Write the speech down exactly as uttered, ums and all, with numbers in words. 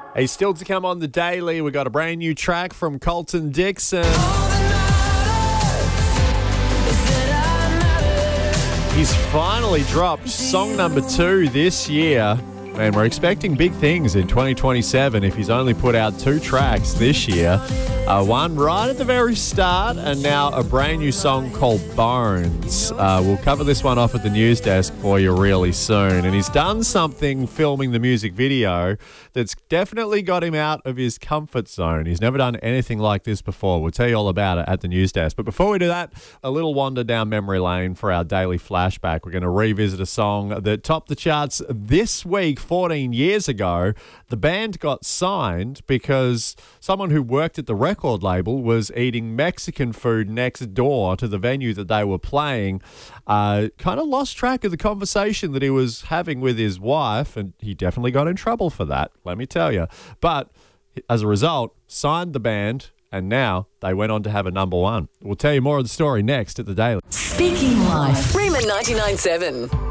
He's still to come on the Daily. We got a brand new track from Colton Dixon. He's finally dropped song number two this year. And we're expecting big things in twenty twenty-seven if he's only put out two tracks this year. Uh, one right at the very start, and now a brand new song called Bones. Uh, we'll cover this one off at the news desk for you really soon. And he's done something filming the music video that's definitely got him out of his comfort zone. He's never done anything like this before. We'll tell you all about it at the news desk. But before we do that, a little wander down memory lane for our daily flashback. We're going to revisit a song that topped the charts this week. fourteen years ago, the band got signed because someone who worked at the record label was eating Mexican food next door to the venue that they were playing. Uh, kind of lost track of the conversation that he was having with his wife, and he definitely got in trouble for that, let me tell you. But as a result, signed the band, and now they went on to have a number one. We'll tell you more of the story next at the Daily. Speaking Life. Rayman ninety-nine point seven.